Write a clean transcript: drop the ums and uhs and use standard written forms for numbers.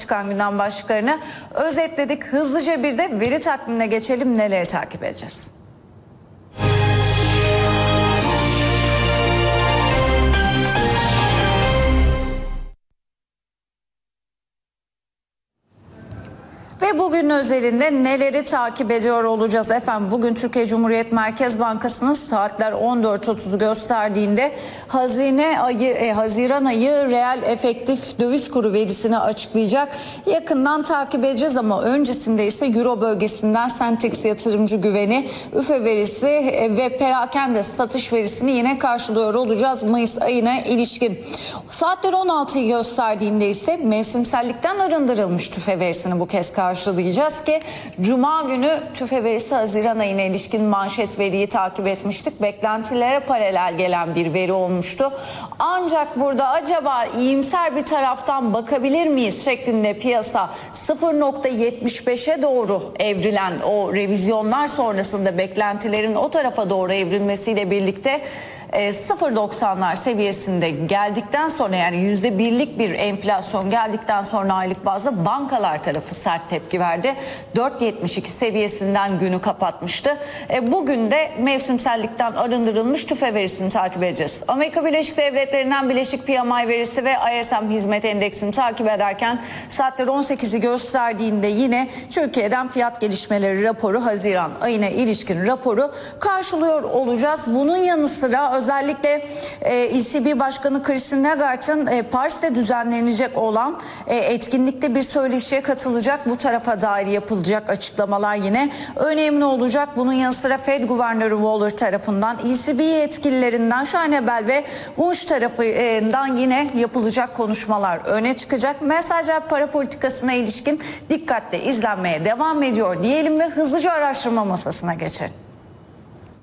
çıkan gündem başlıklarını özetledik. Hızlıca bir de veri takvimine geçelim. Neleri takip edeceğiz? Ve bugün özelinde neleri takip ediyor olacağız efendim? Bugün Türkiye Cumhuriyet Merkez Bankası'nın saatler 14.30'u gösterdiğinde Haziran ayı reel efektif döviz kuru verisini açıklayacak. Yakından takip edeceğiz ama öncesinde ise Euro bölgesinden Sentex yatırımcı güveni, üfe verisi ve perakende satış verisini yine karşılıyor olacağız Mayıs ayına ilişkin. Saatler 16'yı gösterdiğinde ise mevsimsellikten arındırılmış tüfe verisini bu kez karşılayacağız ki Cuma günü tüfe verisi Haziran ayına ilişkin manşet veriyi takip etmiştik. Beklentilere paralel gelen bir veri olmuştu. Ancak burada acaba iyimser bir taraftan bakabilir miyiz şeklinde piyasa 0.75'e doğru evrilen o revizyonlar sonrasında beklentilerin o tarafa doğru evrilmesiyle birlikte 0.90'lar seviyesinde geldikten sonra, yani %1'lik bir enflasyon geldikten sonra aylık bazda bankalar tarafı sert tepki verdi. 4.72 seviyesinden günü kapatmıştı. Bugün de mevsimsellikten arındırılmış tüfe verisini takip edeceğiz. Amerika Birleşik Devletleri'nden bileşik PMI verisi ve ISM hizmet endeksini takip ederken saatler 18'i gösterdiğinde yine Türkiye'den fiyat gelişmeleri raporu, Haziran ayına ilişkin raporu karşılıyor olacağız. Bunun yanı sıra özellikle ECB Başkanı Christine Lagarde'ın Paris'te düzenlenecek olan etkinlikte bir söyleşiye katılacak. Bu tarafa dair yapılacak açıklamalar yine önemli olacak. Bunun yanı sıra Fed Guvernörü Waller tarafından, ECB yetkililerinden Scheinebel ve Wunsch tarafından yine yapılacak konuşmalar öne çıkacak. Mesajlar para politikasına ilişkin dikkatle izlenmeye devam ediyor diyelim ve hızlıca araştırma masasına geçelim.